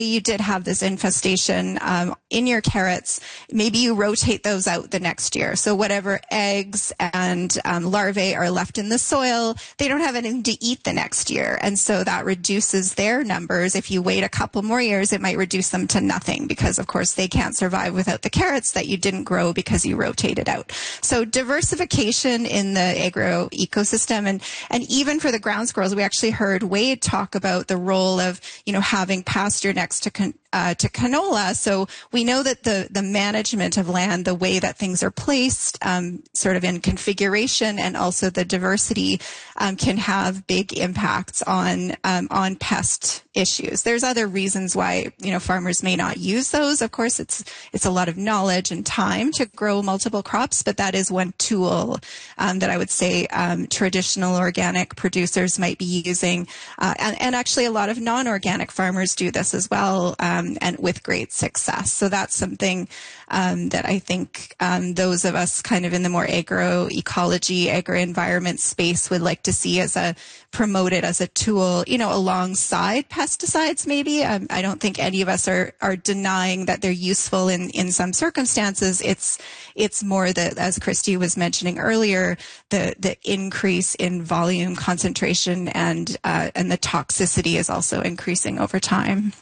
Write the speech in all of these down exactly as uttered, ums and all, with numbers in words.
you did have this infestation um, in your carrots, maybe you rotate those out the next year. So whatever eggs and um, larvae are left in the soil, they don't have anything to eat the next year. And so that reduces their numbers. If you wait a couple more years, it might reduce them to nothing because, of course, they can't survive without the carrots that you didn't grow because you rotated out. So diversification in the agro ecosystem, and, and even for the ground squirrels, we actually heard Wade talk about the role of, you know, having pasture next to con- uh, to canola. So we know that the the management of land, the way that things are placed, um, sort of in configuration, and also the diversity, um, can have big impacts on um, on pest issues. There's other reasons why, you know, farmers may not use those. Of course, it's it's a lot of knowledge and time to grow multiple crops, but that is one tool um, that I would say um, traditional organic producers might be using, uh, and, and actually a lot of non-organic farmers do this as well, um, and with great success. So that's something um, that I think um, those of us kind of in the more agroecology, agro-environment space would like to see as a promoted as a tool, you know, alongside pesticides maybe. Um, I don't think any of us are are denying that they're useful in, in some circumstances. It's it's more that, as Christy was mentioning earlier, the the increase in volume, concentration, and uh, and the toxicity is also increasing over time.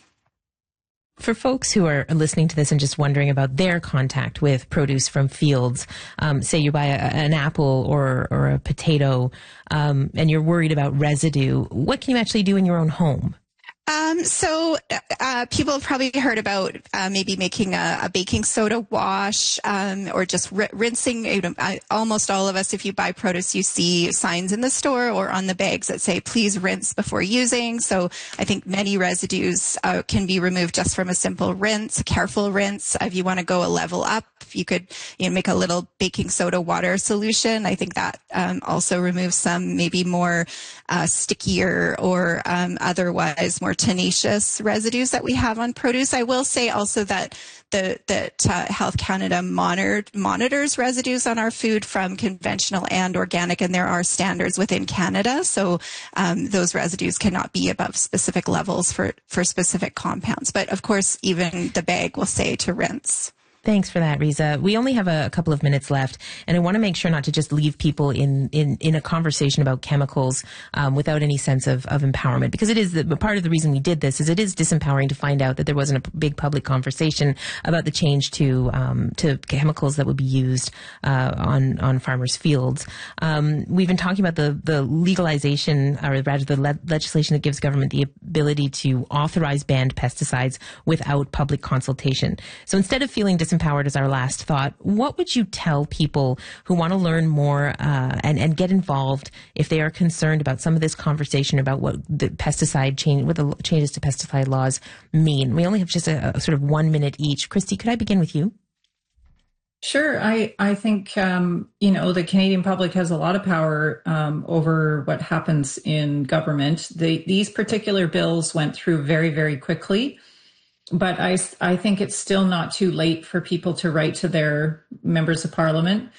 For folks who are listening to this and just wondering about their contact with produce from fields, um, say you buy a, an apple or, or a potato, um, and you're worried about residue, what can you actually do in your own home? Um, so uh, people have probably heard about uh, maybe making a, a baking soda wash, um, or just r- rinsing. You know, I, almost all of us, if you buy produce, you see signs in the store or on the bags that say, please rinse before using. So I think many residues uh, can be removed just from a simple rinse, a careful rinse. If you want to go a level up, you could, you know, make a little baking soda water solution. I think that um, also removes some maybe more uh, stickier or um, otherwise more tenacious residues that we have on produce. I will say also that the that uh, Health Canada monitored, monitors residues on our food from conventional and organic, and there are standards within Canada. So um, those residues cannot be above specific levels for, for specific compounds. But of course, even the bag will say to rinse. Thanks for that, Riza. We only have a, a couple of minutes left, and I want to make sure not to just leave people in, in, in a conversation about chemicals um, without any sense of, of empowerment, because it is the, part of the reason we did this is it is disempowering to find out that there wasn't a big public conversation about the change to um, to chemicals that would be used uh, on on farmers' fields. Um, we've been talking about the the legalization, or rather the le- legislation that gives government the ability to authorize banned pesticides without public consultation. So instead of feeling dis- empowered as our last thought, what would you tell people who want to learn more uh, and, and get involved if they are concerned about some of this conversation about what the pesticide change, what the changes to pesticide laws mean? We only have just a, a sort of one minute each. Christy, could I begin with you? Sure. I, I think, um, you know, the Canadian public has a lot of power um, over what happens in government. They, these particular bills went through very, very quickly. But I, I think it's still not too late for people to write to their members of parliament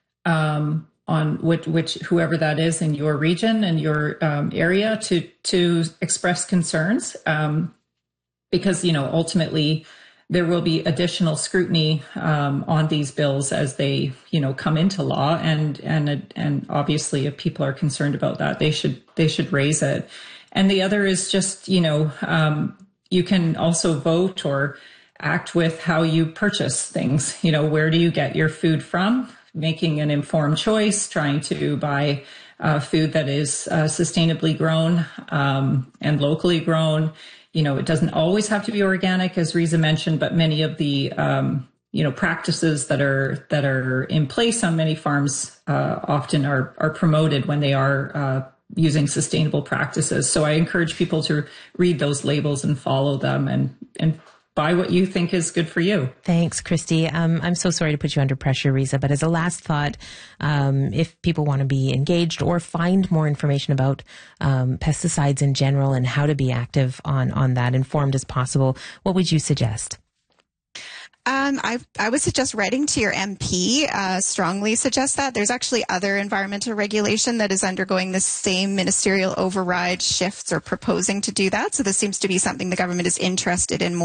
um, on which, which whoever that is in your region and your um, area to to express concerns, um, because you know ultimately there will be additional scrutiny um, on these bills as they you know come into law, and and and obviously if people are concerned about that, they should they should raise it. And the other is just you know. Um, You can also vote or act with how you purchase things. You know, where do you get your food from? Making an informed choice, trying to buy uh, food that is uh, sustainably grown um, and locally grown. You know, it doesn't always have to be organic, as Riza mentioned, but many of the um, you know practices that are that are in place on many farms uh, often are are promoted when they are Uh, using sustainable practices. So I encourage people to read those labels and follow them and, and buy what you think is good for you. Thanks, Christy. Um, I'm so sorry to put you under pressure, Riza, but as a last thought, um, if people want to be engaged or find more information about um, pesticides in general and how to be active on, on that, informed as possible, what would you suggest? Um, I I would suggest writing to your M P. Uh, strongly suggest that. There's actually other environmental regulation that is undergoing the same ministerial override shifts or proposing to do that. So this seems to be something the government is interested in more.